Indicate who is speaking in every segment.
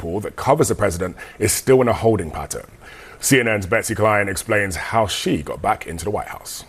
Speaker 1: pool that covers the president is still in a holding pattern. CNN's Betsy Klein explains how she got back into the White House.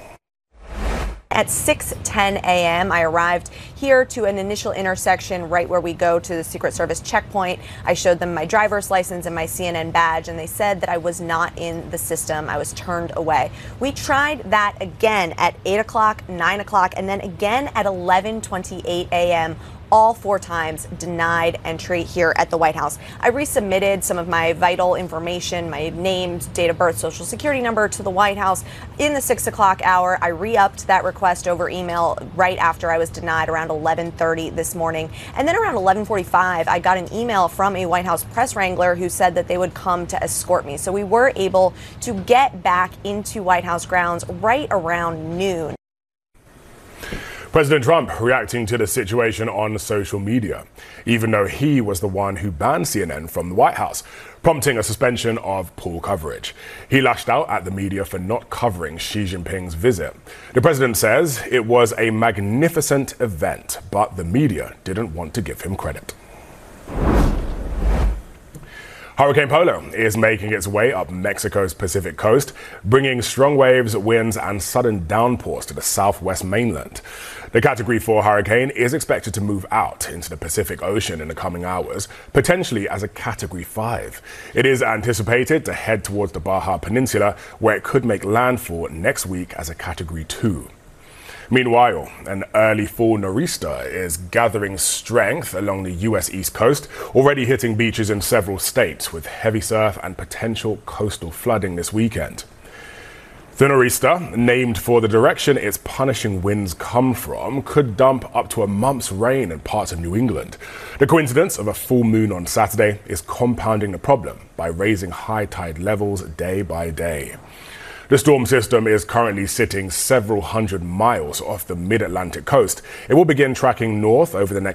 Speaker 2: At 6:10 a.m., I arrived here to an initial intersection right where we go to the Secret Service checkpoint. I showed them my driver's license and my CNN badge, and they said that I was not in the system. I was turned away. We tried that again at 8 o'clock, 9 o'clock, and then again at 11:28 a.m., all 4 times denied entry here at the White House. I resubmitted some of my vital information, my name, date of birth, social security number to the White House in the 6 o'clock hour. I re-upped that request over email right after I was denied around 11:30 this morning. And then around 11:45, I got an email from a White House press wrangler who said that they would come to escort me. So we were able to get back into White House grounds right around noon.
Speaker 1: President Trump reacting to the situation on social media, even though he was the one who banned CNN from the White House, prompting a suspension of pool coverage. He lashed out at the media for not covering Xi Jinping's visit. The president says it was a magnificent event, but the media didn't want to give him credit. Hurricane Polo is making its way up Mexico's Pacific coast, bringing strong waves, winds, and sudden downpours to the southwest mainland. The Category 4 hurricane is expected to move out into the Pacific Ocean in the coming hours, potentially as a Category 5. It is anticipated to head towards the Baja Peninsula, where it could make landfall next week as a Category 2. Meanwhile, an early fall nor'easter is gathering strength along the U.S. East Coast, already hitting beaches in several states with heavy surf and potential coastal flooding this weekend. The nor'easter, named for the direction its punishing winds come from, could dump up to a month's rain in parts of New England. The coincidence of a full moon on Saturday is compounding the problem by raising high tide levels day by day. The storm system is currently sitting several hundred miles off the mid-Atlantic coast. It will begin tracking north over the next